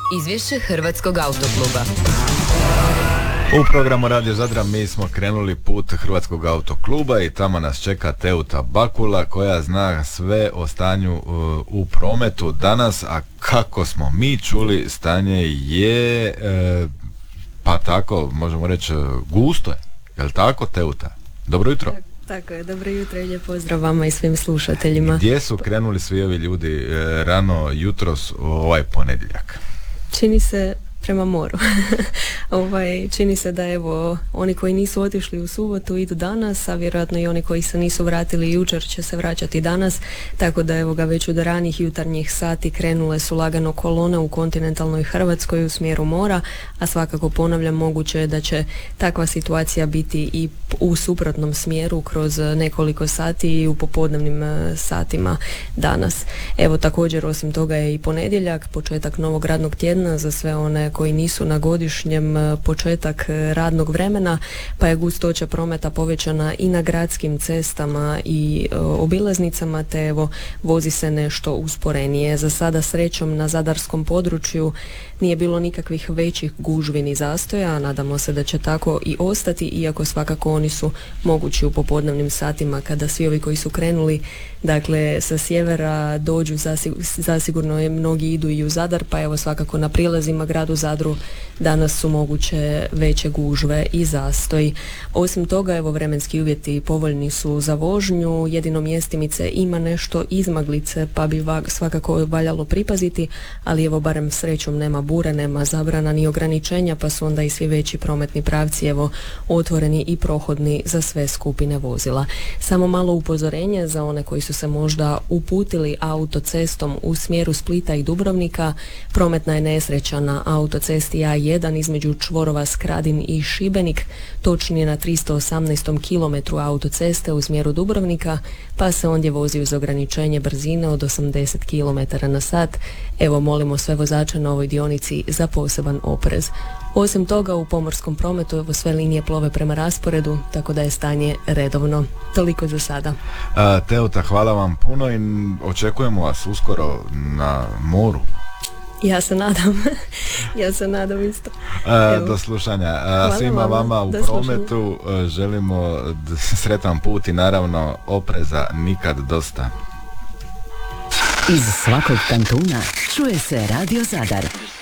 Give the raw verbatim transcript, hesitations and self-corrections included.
Izvješće Hrvatskog autokluba. U programu Radio Zadra mi smo krenuli put Hrvatskog autokluba i tamo nas čeka Teuta Bakula koja zna sve o stanju uh, u prometu danas, a kako smo mi čuli, stanje je uh, pa tako, možemo reći, gusto je. Je li tako, Teuta? Dobro jutro. Tak, tako je, dobro jutro i lijep pozdrav vama i svim slušateljima. Gdje su krenuli svi ovi ljudi uh, rano jutros u ovaj ponedjeljak? Čini se prema moru. ovaj, čini se da evo oni koji nisu otišli u subotu idu danas, a vjerojatno i oni koji se nisu vratili jučer će se vraćati danas, tako da evo ga već od ranih jutarnjih sati krenule su lagano kolone u kontinentalnoj Hrvatskoj u smjeru mora, a svakako ponavljam, moguće je da će takva situacija biti i u suprotnom smjeru kroz nekoliko sati i u popodnevnim satima danas. Evo također osim toga je i ponedjeljak, početak novog radnog tjedna za sve one koji nisu na godišnjem, početak radnog vremena, pa je gustoća prometa povećana i na gradskim cestama i e, obilaznicama, te evo vozi se nešto usporenije. Za sada srećom na zadarskom području nije bilo nikakvih većih gužvi ni zastoja, a nadamo se da će tako i ostati, iako svakako oni su mogući u popodnevnim satima kada svi ovi koji su krenuli dakle sa sjevera dođu, zasigurno je mnogi idu i u Zadar, pa evo svakako na prilazima gradu Zadru danas su moguće veće gužve i zastoj. Osim toga, evo vremenski uvjeti povoljni su za vožnju, jedino mjestimice ima nešto izmaglice, pa bi va- svakako valjalo pripaziti, ali evo barem srećom nema bure, nema zabrana ni ograničenja, pa su onda i svi veći prometni pravci evo otvoreni i prohodni za sve skupine vozila. Samo malo upozorenje za one koji su se možda uputili autocestom u smjeru Splita i Dubrovnika. Prometna je nesreća na autocesti A jedan između čvorova Skradin i Šibenik, točnije na tristo osamnaestom kilometru autoceste u smjeru Dubrovnika, pa se ondje vozi uz ograničenje brzine od osamdeset kilometara na sat. Evo molimo sve vozače na ovoj dionici za poseban oprez. Osim toga u pomorskom prometu evo sve linije plove prema rasporedu, tako da je stanje redovno. Toliko za sada. A, Teuta, hvala vam puno i očekujemo vas uskoro na moru. Ja se nadam. ja se nadam isto. A, do slušanja. A, svima vama u prometu želimo sretan put i naravno opreza nikad dosta. Iz svakog kantuna čuje se Radio Zadar.